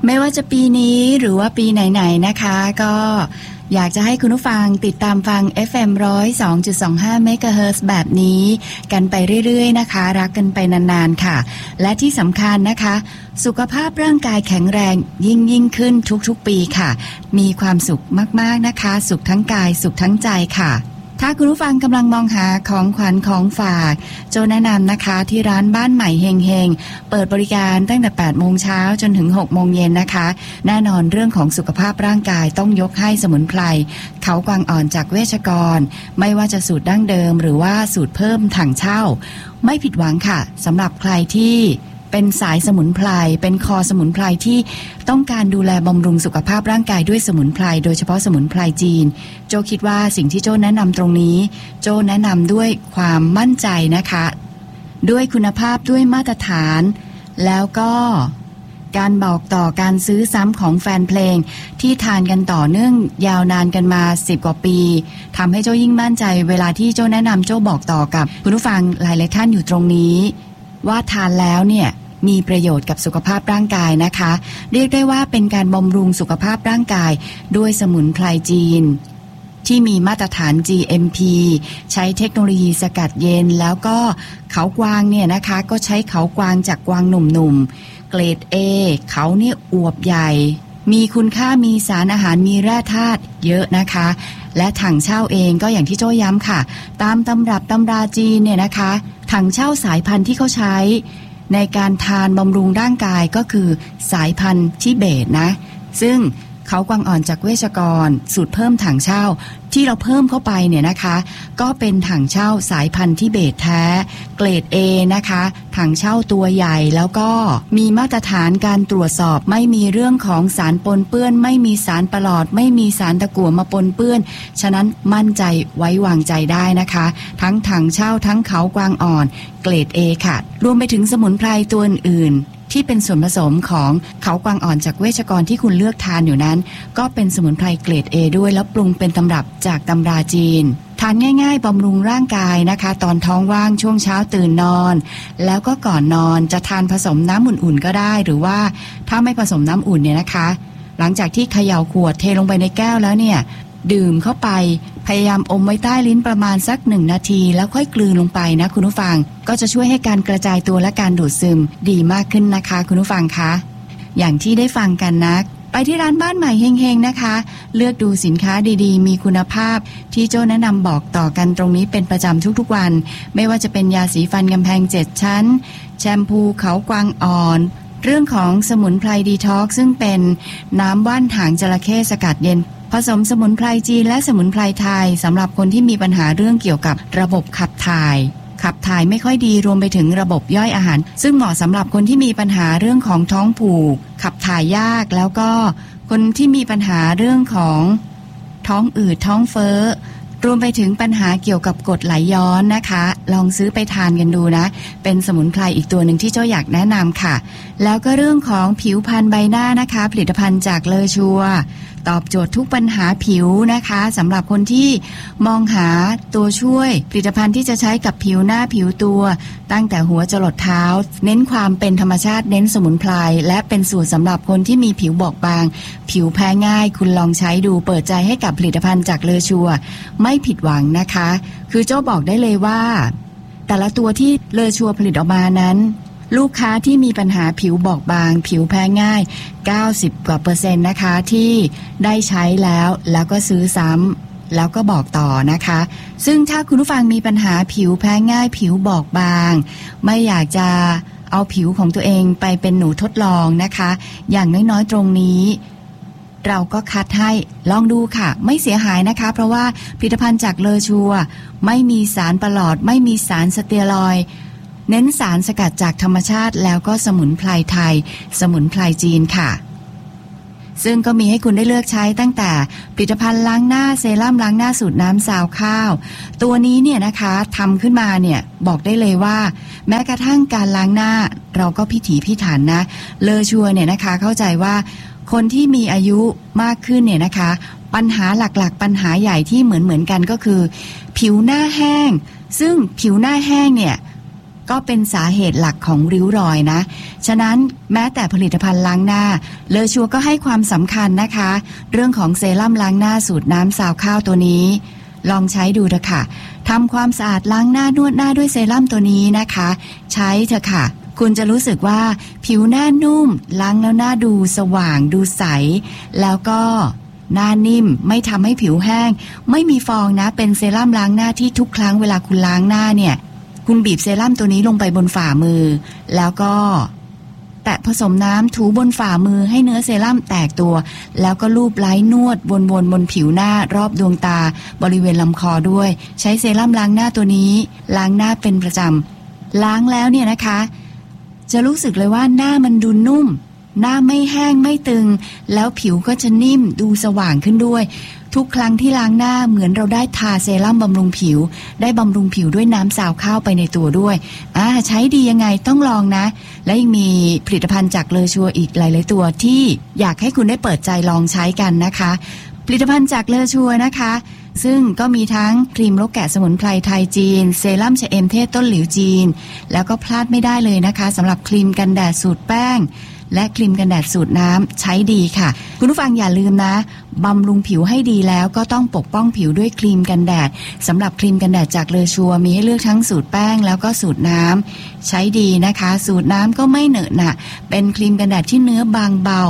ไม่ว่าจะปีนี้หรือว่าปีไหนๆนะคะก็อยากจะให้คุณผู้ฟังติดตามฟัง FM 102.25 เมกะเฮิรตซ์แบบนี้กันไปเรื่อยๆนะคะรักกันไปนานๆค่ะและที่สำคัญนะคะสุขภาพร่างกายแข็งแรงยิ่งขึ้นทุกๆปีค่ะมีความสุขมากๆนะคะสุขทั้งกายสุขทั้งใจค่ะถ้าคุณผู้ฟังกำลังมองหาของขวัญของฝากโจแนะนำนะคะที่ร้านบ้านใหม่เฮงเปิดบริการตั้งแต่ 8 โมงเช้าจนถึง 6 โมงเย็นนะคะแน่นอนเรื่องของสุขภาพร่างกายต้องยกให้สมุนไพรเขากวางอ่อนจากเวชกรไม่ว่าจะสูตรดั้งเดิมหรือว่าสูตรเพิ่มถังเช่าไม่ผิดหวังค่ะสำหรับใครที่เป็นสายสมุนไพรเป็นคอสมุนไพรที่ต้องการดูแลบำรุงสุขภาพร่างกายด้วยสมุนไพรโดยเฉพาะสมุนไพรจีนโจคิดว่าสิ่งที่โจแนะนำตรงนี้โจแนะนำด้วยความมั่นใจนะคะด้วยคุณภาพด้วยมาตรฐานแล้วก็การบอกต่อการซื้อซ้ำของแฟนเพลงที่ทานกันต่อเนื่องยาวนานกันมา10 กว่าปีทำให้โจยิ่งมั่นใจเวลาที่โจแนะนำโจบอกต่อกับคุณผู้ฟังหลายๆท่านอยู่ตรงนี้ว่าทานแล้วเนี่ยมีประโยชน์กับสุขภาพร่างกายนะคะเรียกได้ว่าเป็นการบำรุงสุขภาพร่างกายด้วยสมุนไพรจีนที่มีมาตรฐาน GMP ใช้เทคโนโลยีสกัดเย็นแล้วก็เขากวางเนี่ยนะคะก็ใช้เขากวางจากกวางหนุ่มๆเกรด A เขาเนี่ยอวบใหญ่มีคุณค่ามีสารอาหารมีแร่ธาตุเยอะนะคะและถังเช่าเองก็อย่างที่โจ้ย้ำค่ะตามตำรับตำราจีนเนี่ยนะคะถังเช่าสายพันธุ์ที่เขาใช้ในการทานบำรุงร่างกายก็คือสายพันธุ์ทิเบตนะซึ่งเขากวางอ่อนจากเวชกรสูตรเพิ่มถังเช่าที่เราเพิ่มเข้าไปเนี่ยนะคะก็เป็นถังเช่าสายพันธุ์ทิเบตแท้เกรด A นะคะถังเช่าตัวใหญ่แล้วก็มีมาตรฐานการตรวจสอบไม่มีเรื่องของสารปนเปื้อนไม่มีสารประหลอดไม่มีสารตะกั่วมาปนเปื้อนฉะนั้นมั่นใจไว้วางใจได้นะคะทั้งถังเช่าทั้งเขากวางอ่อนเกรด A ค่ะรวมไปถึงสมุนไพรตัวอื่นที่เป็นส่วนผสมของเขากวางอ่อนจากเวชกรที่คุณเลือกทานอยู่นั้นก็เป็นสมุนไพรเกรด A ด้วยแล้วปรุงเป็นตำรับจากตำราจีนทานง่ายๆบำรุงร่างกายนะคะตอนท้องว่างช่วงเช้าตื่นนอนแล้วก็ก่อนนอนจะทานผสมน้ำอุ่นๆก็ได้หรือว่าถ้าไม่ผสมน้ำอุ่นเนี่ยนะคะหลังจากที่เขย่าขวดเทลงไปในแก้วแล้วเนี่ยดื่มเข้าไปพยายามอมไว้ใต้ลิ้นประมาณสัก1 นาทีแล้วค่อยกลืนลงไปนะคุณผู้ฟังก็จะช่วยให้การกระจายตัวและการดูดซึมดีมากขึ้นนะคะคุณผู้ฟังคะอย่างที่ได้ฟังกันนะไปที่ร้านบ้านใหม่เฮงๆนะคะเลือกดูสินค้าดีๆมีคุณภาพที่โจ้แนะนำบอกต่อกันตรงนี้เป็นประจำทุกๆวันไม่ว่าจะเป็นยาสีฟันกำแพง7 ชั้นแชมพูเขากวางอ่อนเรื่องของสมุนไพรดีท็อกซ์ซึ่งเป็นน้ำว่านหางจระเข้สกัดเย็นผสมสมุนไพรจีนและสมุนไพรไทยสำหรับคนที่มีปัญหาเรื่องเกี่ยวกับระบบขับถ่ายไม่ค่อยดีรวมไปถึงระบบย่อยอาหารซึ่งเหมาะสำหรับคนที่มีปัญหาเรื่องของท้องผูกขับถ่ายยากแล้วก็คนที่มีปัญหาเรื่องของท้องอืดท้องเฟ้อรวมไปถึงปัญหาเกี่ยวกับกรดไหลย้อนนะคะลองซื้อไปทานกันดูนะเป็นสมุนไพรอีกตัวหนึ่งที่เจ้าอยากแนะนำค่ะแล้วก็เรื่องของผิวพรรณใบหน้านะคะผลิตภัณฑ์จากเลอชัวตอบโจทย์ทุกปัญหาผิวนะคะสำหรับคนที่มองหาตัวช่วยผลิตภัณฑ์ที่จะใช้กับผิวหน้าผิวตัวตั้งแต่หัวจรดเท้าเน้นความเป็นธรรมชาติเน้นสมุนไพรและเป็นสูตรสำหรับคนที่มีผิวบอบบางผิวแพ้ง่ายคุณลองใช้ดูเปิดใจให้กับผลิตภัณฑ์จากเลอชัวไม่ผิดหวังนะคะคือเจ้าบอกได้เลยว่าแต่ละตัวที่เลอชัวผลิตออกมานั้นลูกค้าที่มีปัญหาผิวบอบบางผิวแพ้ง่าย90 กว่า%นะคะที่ได้ใช้แล้วก็ซื้อซ้ำแล้วก็บอกต่อนะคะซึ่งถ้าคุณผู้ฟังมีปัญหาผิวแพ้ง่ายผิวบอบบางไม่อยากจะเอาผิวของตัวเองไปเป็นหนูทดลองนะคะอย่างน้อยๆตรงนี้เราก็คัดให้ลองดูค่ะไม่เสียหายนะคะเพราะว่าผลิตภัณฑ์จากเลอชัวไม่มีสารประหลอดไม่มีสารสเตียรอยด์เน้นสารสกัดจากธรรมชาติแล้วก็สมุนไพรไทยสมุนไพรจีนค่ะซึ่งก็มีให้คุณได้เลือกใช้ตั้งแต่ผลิตภัณฑ์ล้างหน้าเซรั่มล้างหน้าสูตรน้ำซาวข้าวตัวนี้เนี่ยนะคะทำขึ้นมาเนี่ยบอกได้เลยว่าแม้กระทั่งการล้างหน้าเราก็พิถีพิถันนะเลอชัวเนี่ยนะคะเข้าใจว่าคนที่มีอายุมากขึ้นเนี่ยนะคะปัญหาหลักๆปัญหาใหญ่ที่เหมือนกันก็คือผิวหน้าแห้งซึ่งผิวหน้าแห้งเนี่ยก็เป็นสาเหตุหลักของริ้วรอยนะฉะนั้นแม้แต่ผลิตภัณฑ์ล้างหน้าเลอชัวก็ให้ความสำคัญนะคะเรื่องของเซรั่มล้างหน้าสูตรน้ำซาวข้าวตัวนี้ลองใช้ดูเถอะค่ะทำความสะอาดล้างหน้านวดหน้าด้วยเซรั่มตัวนี้นะคะใช้เถอะค่ะคุณจะรู้สึกว่าผิวหน้านุ่มล้างแล้วหน้าดูสว่างดูใสแล้วก็หน้านิ่มไม่ทำให้ผิวแห้งไม่มีฟองนะเป็นเซรั่มล้างหน้าที่ทุกครั้งเวลาคุณล้างหน้าเนี่ยคุณบีบเซรั่มตัวนี้ลงไปบนฝ่ามือแล้วก็แตะผสมน้ำถูบนฝ่ามือให้เนื้อเซรั่มแตกตัวแล้วก็ลูบไล้นวดวนบนผิวหน้ารอบดวงตาบริเวณลำคอด้วยใช้เซรั่มล้างหน้าตัวนี้ล้างหน้าเป็นประจำล้างแล้วเนี่ยนะคะจะรู้สึกเลยว่าหน้ามันดูนุ่มหน้าไม่แห้งไม่ตึงแล้วผิวก็จะนิ่มดูสว่างขึ้นด้วยทุกครั้งที่ล้างหน้าเหมือนเราได้ทาเซรั่มบำรุงผิวได้บำรุงผิวด้วยน้ำซาวข้าวไปในตัวด้วยใช้ดียังไงต้องลองนะและยังมีผลิตภัณฑ์จากเลอชัวอีกหลายๆตัวที่อยากให้คุณได้เปิดใจลองใช้กันนะคะผลิตภัณฑ์จากเลอชัวนะคะซึ่งก็มีทั้งครีมรกแกะสมุนไพรไทยจีนเซรั่มชะเอมเทศต้นหลิวจีนแล้วก็พลาดไม่ได้เลยนะคะสำหรับครีมกันแดดสูตรแป้งและครีมกันแดดสูตรน้ำใช้ดีค่ะคุณผู้ฟังอย่าลืมนะบำรุงผิวให้ดีแล้วก็ต้องปกป้องผิวด้วยครีมกันแดดสำหรับครีมกันแดดจากเลอชัวมีให้เลือกทั้งสูตรแป้งแล้วก็สูตรน้ำใช้ดีนะคะสูตรน้ำก็ไม่เหนอะหนะเป็นครีมกันแดดที่เนื้อบางเบา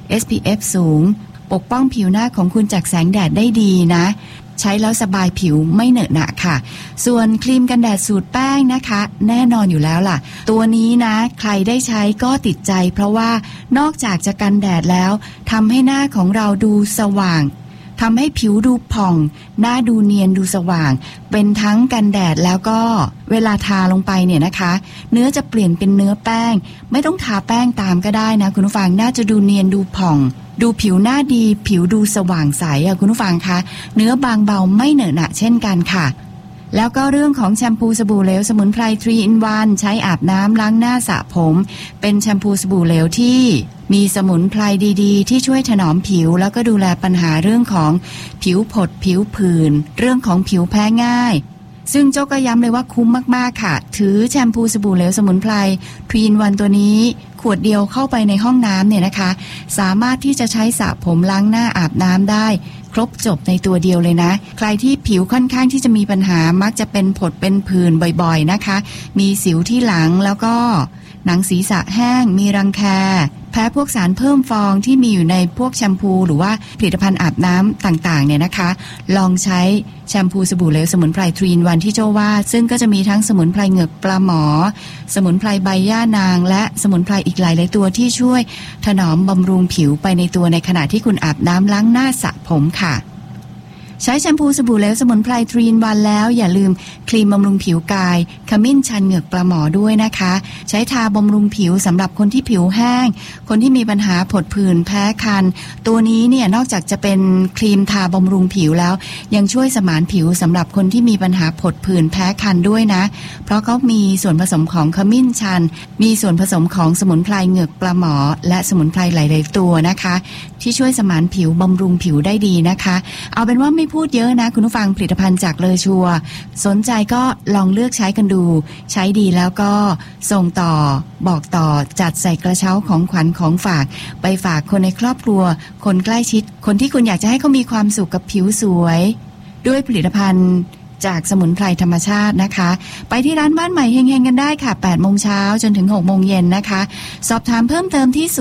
SPF สูงปกป้องผิวหน้าของคุณจากแสงแดดได้ดีนะใช้แล้วสบายผิวไม่เหนอะหนะค่ะส่วนครีมกันแดดสูตรแป้งนะคะแน่นอนอยู่แล้วล่ะตัวนี้นะใครได้ใช้ก็ติดใจเพราะว่านอกจากจะกันแดดแล้วทำให้หน้าของเราดูสว่างทำให้ผิวดูผ่องหน้าดูเนียนดูสว่างเป็นทั้งกันแดดแล้วก็เวลาทาลงไปเนี่ยนะคะเนื้อจะเปลี่ยนเป็นเนื้อแป้งไม่ต้องทาแป้งตามก็ได้นะคุณผู้ฟังน่าจะดูเนียนดูผ่องดูผิวหน้าดีผิวดูสว่างใสคุณผู้ฟังคะเนื้อบางเบาไม่เหนอะหนะเช่นกันค่ะแล้วก็เรื่องของแชมพูสบู่เหลวสมุนไพร 3-in-1 ใช้อาบน้ำล้างหน้าสระผมเป็นแชมพูสบู่เหลวที่มีสมุนไพรดีๆที่ช่วยถนอมผิวแล้วก็ดูแลปัญหาเรื่องของผิวผดผิวผื่นเรื่องของผิวแพ้ง่ายซึ่งโจ้ก็ย้ำเลยว่าคุ้มมากๆค่ะถือแชมพูสบู่เหลวสมุนไพร 3-in-1 ตัวนี้ขวดเดียวเข้าไปในห้องน้ำเนี่ยนะคะสามารถที่จะใช้สระผมล้างหน้าอาบน้ำได้ครบจบในตัวเดียวเลยนะใครที่ผิวค่อนข้างที่จะมีปัญหามักจะเป็นผดเป็นผื่นบ่อยๆนะคะมีสิวที่หลังแล้วก็หนังศีรษะแห้งมีรังแคแพ้พวกสารเพิ่มฟองที่มีอยู่ในพวกแชมพูหรือว่าผลิตภัณฑ์อาบน้ำต่างๆเนี่ยนะคะลองใช้แชมพูสบู่เหลวสมุนไพร 3-in-1 ที่โจ้ว่าซึ่งก็จะมีทั้งสมุนไพรเหงือกปลาหมอสมุนไพรใบย่านางและสมุนไพรอีกหลายตัวที่ช่วยถนอมบำรุงผิวไปในตัวในขณะที่คุณอาบน้ำล้างหน้าสระผมค่ะใช้แชมพูสบู่เหลวสมุนไพร 3-in-1 แล้วอย่าลืมครีมบำรุงผิวกายขมิ้นชันเหงือกปลาหมอด้วยนะคะใช้ทาบำรุงผิวสำหรับคนที่ผิวแห้งคนที่มีปัญหาผดผื่นแพ้คันตัวนี้เนี่ยนอกจากจะเป็นครีมทาบำรุงผิวแล้วยังช่วยสมานผิวสำหรับคนที่มีปัญหาผดผื่นแพ้คันด้วยนะเพราะเขามีส่วนผสมของขมิ้นชันมีส่วนผสมของสมุนไพรเหงือกปลาหมอและสมุนไพรหลายๆตัวนะคะที่ช่วยสมานผิวบำรุงผิวได้ดีนะคะเอาเป็นว่าไม่พูดเยอะนะคุณผู้ฟังผลิตภัณฑ์จากเลอชัวสนใจก็ลองเลือกใช้กันดูใช้ดีแล้วก็ส่งต่อบอกต่อจัดใส่กระเช้าของขวัญของฝากไปฝากคนในครอบครัวคนใกล้ชิดคนที่คุณอยากจะให้เขามีความสุขกับผิวสวยด้วยผลิตภัณฑ์จากสมุนไพรธรรมชาตินะคะไปที่ร้านบ้านใหม่เฮงๆกันได้ค่ะ 8 โมงเช้าจนถึง 6 โมงเย็นนะคะสอบถามเพิ่มเติมที่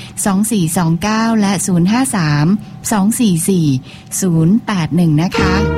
053-24-2429 และ 053-244-081 นะคะ